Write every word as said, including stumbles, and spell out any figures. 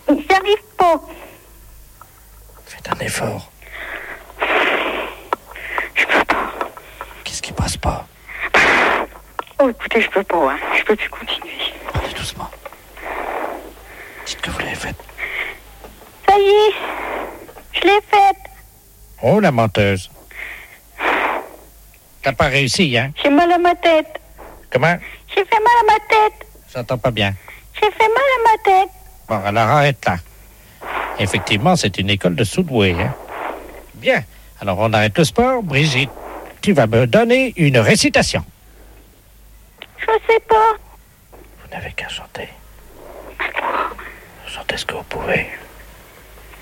J'y arrive pas. Faites un effort. Je peux pas. Qu'est-ce qui passe pas? Oh, écoutez, je peux pas, hein. Je peux plus continuer. Parlez doucement. Dites que vous l'avez faite. Ça y est, je l'ai faite. Oh, la menteuse. T'as pas réussi, hein? J'ai mal à ma tête. Comment? J'ai fait mal à ma tête. J'entends pas bien. J'ai fait mal à ma tête. Bon, alors arrête là. Effectivement, c'est une école de soudoués, hein? Bien. Alors, on arrête le sport. Brigitte, tu vas me donner une récitation. Je sais pas. Vous n'avez qu'à chanter. Chantez ce que vous pouvez.